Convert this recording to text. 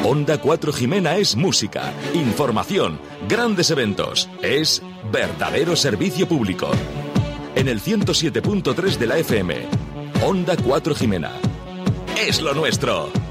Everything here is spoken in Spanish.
Onda 4 Jimena es música, información, grandes eventos. Es verdadero servicio público. En el 107.3 de la FM. Onda 4 Jimena. Es lo nuestro.